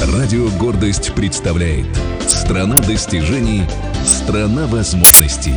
Радио «Гордость» представляет «Страна достижений, страна возможностей».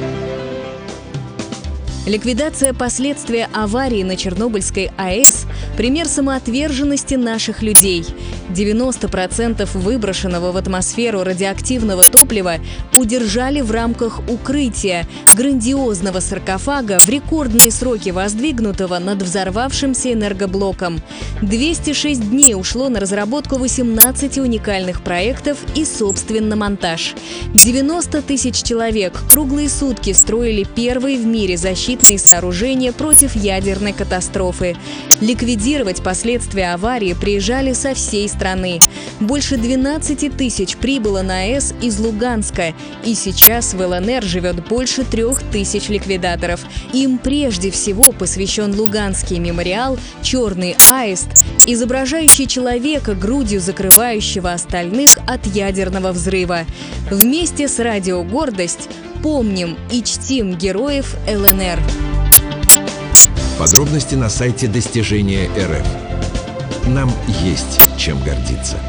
Ликвидация последствий аварии на Чернобыльской АЭС – пример самоотверженности наших людей. 90% выброшенного в атмосферу радиоактивного топлива удержали в рамках укрытия, грандиозного саркофага, в рекордные сроки воздвигнутого над взорвавшимся энергоблоком. 206 дней ушло на разработку 18 уникальных проектов и, собственно, монтаж. 90 тысяч человек круглые сутки строили первые в мире защитные сооружения против ядерной катастрофы. Ликвидировать последствия аварии приезжали со всей страны. Больше 12 тысяч прибыло на АЭС из Луганска, и сейчас в ЛНР живет больше 3000 ликвидаторов. Им прежде всего посвящен Луганский мемориал «Черный аист», изображающий человека, грудью закрывающего остальных от ядерного взрыва. Вместе с «Радио Гордость» помним и чтим героев ЛНР. Подробности на сайте Достижения РФ. Нам есть чем гордиться.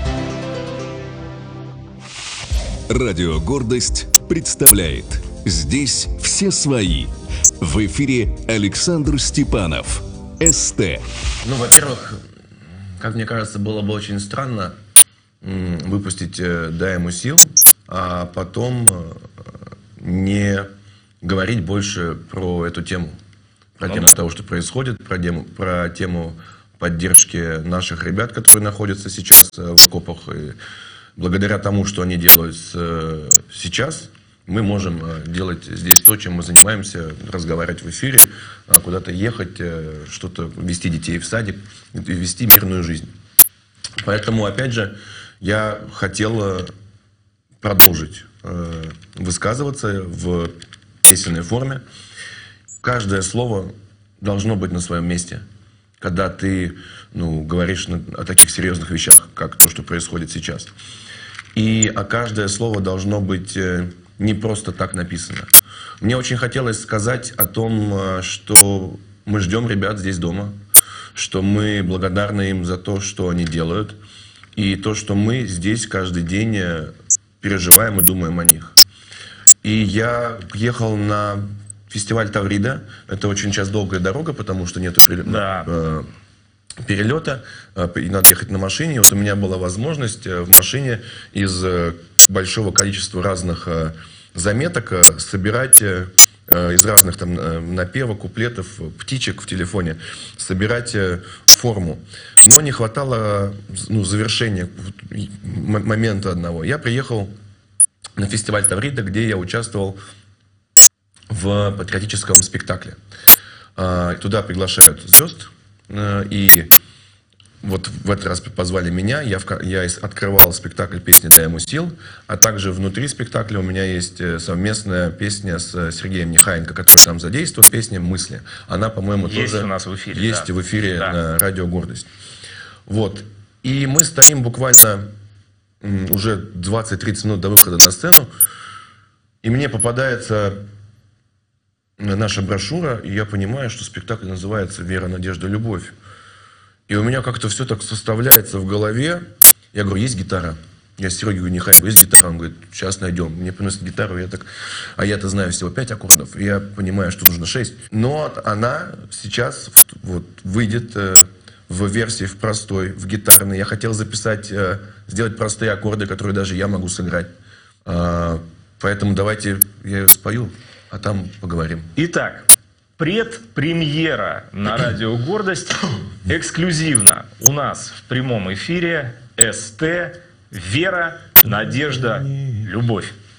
Радио «Гордость» представляет «Здесь все свои». В эфире Александр Степанов, СТ. Во-первых, как мне кажется, было бы очень странно выпустить «Дай ему сил», а потом не говорить больше про эту тему. Про тему того, что происходит, про тему поддержки наших ребят, которые находятся сейчас в окопах. И благодаря тому, что они делают сейчас, мы можем делать здесь то, чем мы занимаемся, разговаривать в эфире, куда-то ехать, что-то вести детей в садик, вести мирную жизнь. Поэтому, опять же, я хотел продолжить высказываться в песенной форме. Каждое слово должно быть на своем месте. Когда ты говоришь о таких серьезных вещах, как то, что происходит сейчас. И каждое слово должно быть не просто так написано. Мне очень хотелось сказать о том, что мы ждем ребят здесь дома, что мы благодарны им за то, что они делают, и то, что мы здесь каждый день переживаем и думаем о них. И я ехал на фестиваль Таврида. Это очень сейчас долгая дорога, потому что нету перелета. И надо ехать на машине. Вот у меня была возможность в машине из большого количества разных заметок собирать из разных там напевов, куплетов, птичек в телефоне, собирать форму. Но не хватало завершения момента одного. Я приехал на фестиваль Таврида, где я участвовал в патриотическом спектакле. Туда приглашают звезд, и вот в этот раз позвали меня. Я открывал спектакль «Песни дай ему сил», а также внутри спектакля у меня есть совместная песня с Сергеем Нехаенко, который там задействован, песня «Мысли». Она, по-моему, тоже у нас в эфире, есть в эфире на «Радио Гордость». Вот. И мы стоим буквально уже 20-30 минут до выхода на сцену, и мне попадается наша брошюра, и я понимаю, что спектакль называется «Вера, надежда, любовь». И у меня как-то все так составляется в голове. Я говорю, есть гитара? Я Сереге говорю, Нехаенко, есть гитара? Он говорит, сейчас найдем. Мне приносят гитару, я-то знаю всего 5 аккордов. И я понимаю, что нужно 6. Но она сейчас выйдет в версии в простой, в гитарной. Я хотел сделать простые аккорды, которые даже я могу сыграть. Поэтому давайте я ее спою, а там поговорим. Итак, предпремьера на «Радио Гордость» эксклюзивно у нас в прямом эфире СТ «Вера, надежда, любовь».